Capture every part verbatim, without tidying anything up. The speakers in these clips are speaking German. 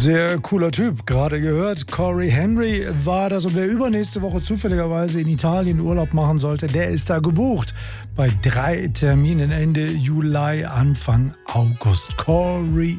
Sehr cooler Typ, gerade gehört. Cory Henry war das und wer übernächste Woche zufälligerweise in Italien Urlaub machen sollte, der ist da gebucht. Bei drei Terminen Ende Juli, Anfang August. Cory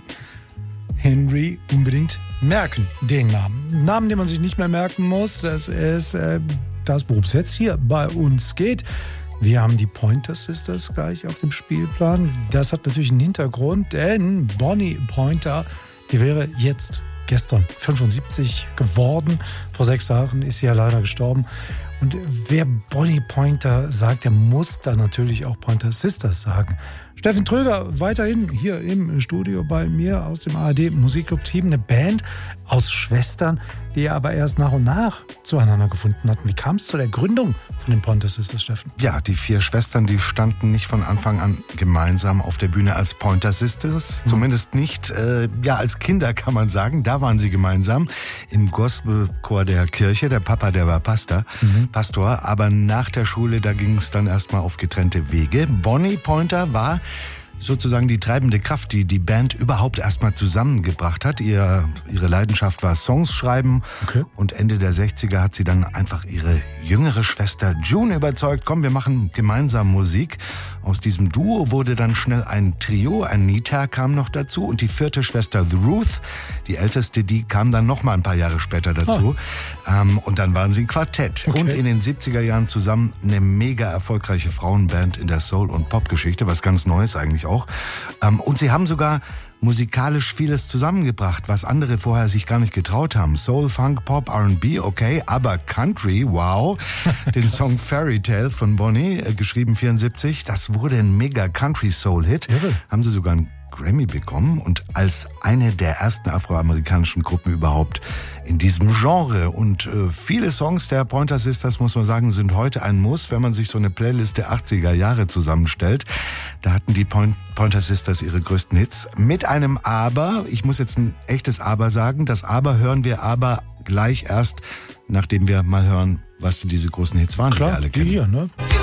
Henry, unbedingt merken, den Namen. Namen, den man sich nicht mehr merken muss, das ist äh, das, worum es jetzt hier bei uns geht. Wir haben die Pointer Sisters gleich auf dem Spielplan. Das hat natürlich einen Hintergrund, denn Bonnie Pointer, die wäre jetzt gestern fünfundsiebzig geworden. Vor sechs Jahren ist sie ja leider gestorben. Und wer Bonnie Pointer sagt, der muss da natürlich auch Pointer Sisters sagen. Steffen Tröger weiterhin hier im Studio bei mir aus dem A R D Musikclub-Team. Eine Band aus Schwestern, die aber erst nach und nach zueinander gefunden hatten. Wie kam es zu der Gründung von den Pointer Sisters, Steffen? Ja, die vier Schwestern, die standen nicht von Anfang an gemeinsam auf der Bühne als Pointer Sisters. Mhm. Zumindest nicht, äh, ja, als Kinder kann man sagen. Da waren sie gemeinsam im Gospelchor der Kirche. Der Papa, der war Pastor. Mhm. Pastor. Aber nach der Schule, da ging es dann erstmal auf getrennte Wege. Bonnie Pointer war sozusagen die treibende Kraft, die die Band überhaupt erstmal zusammengebracht hat. Ihr, ihre Leidenschaft war Songs schreiben. Okay. Und Ende der sechziger hat sie dann einfach ihre jüngere Schwester June überzeugt, komm, wir machen gemeinsam Musik. Aus diesem Duo wurde dann schnell ein Trio. Anita kam noch dazu und die vierte Schwester The Ruth, die älteste, die kam dann noch mal ein paar Jahre später dazu. Oh. Ähm, und dann waren sie ein Quartett. Okay. Und in den siebziger Jahren zusammen eine mega erfolgreiche Frauenband in der Soul- und Popgeschichte, was ganz Neues eigentlich auch. Ähm, und sie haben sogar musikalisch vieles zusammengebracht, was andere vorher sich gar nicht getraut haben. Soul, Funk, Pop, R and B, okay, aber Country, wow. Den Song Fairy Tale von Bonnie, äh, geschrieben vierundsiebzig, das wurde ein mega Country-Soul-Hit. Ja. Haben sie sogar einen Grammy bekommen und als eine der ersten afroamerikanischen Gruppen überhaupt in diesem Genre. Und äh, viele Songs der Pointer Sisters, muss man sagen, sind heute ein Muss, wenn man sich so eine Playlist der achtziger Jahre zusammenstellt. Da hatten die Point- Pointer Sisters ihre größten Hits. Mit einem Aber, ich muss jetzt ein echtes Aber sagen, das Aber hören wir aber gleich erst, nachdem wir mal hören, was diese großen Hits waren, Klar, die wir alle kennen. Hier, ne?